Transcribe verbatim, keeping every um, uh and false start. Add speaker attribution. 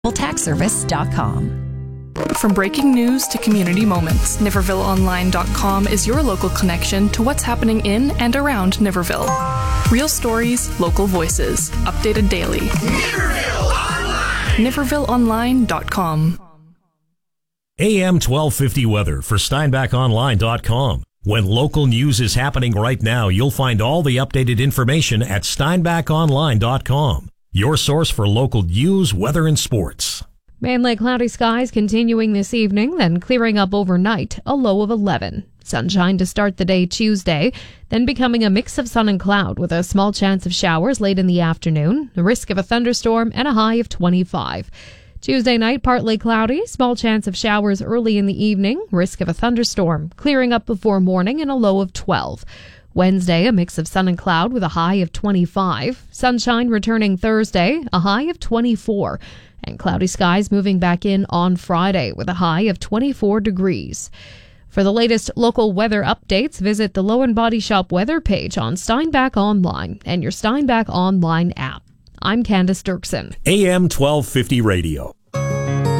Speaker 1: tax service dot com.
Speaker 2: From breaking news to community moments, Niverville Online dot com is your local connection to what's happening in and around Niverville. Real stories, local voices, updated daily.
Speaker 3: Niverville Online!
Speaker 2: Niverville Online dot com.
Speaker 4: A M twelve fifty weather for Steinbach Online dot com. When local news is happening right now, you'll find all the updated information at Steinbach Online dot com. Your source for local news, weather, and sports.
Speaker 5: Mainly cloudy skies continuing this evening, then clearing up overnight, a low of eleven. Sunshine to start the day Tuesday, then becoming a mix of sun and cloud with a small chance of showers late in the afternoon, a risk of a thunderstorm, and a high of twenty-five. Tuesday night, partly cloudy, small chance of showers early in the evening, risk of a thunderstorm, clearing up before morning and a low of twelve. Wednesday, a mix of sun and cloud with a high of twenty-five. Sunshine returning Thursday, a high of twenty-four. And cloudy skies moving back in on Friday with a high of twenty-four degrees. For the latest local weather updates, visit the Low and Body Shop weather page on Steinbach Online and your Steinbach Online app. I'm Candace Dirksen.
Speaker 4: A M twelve fifty Radio.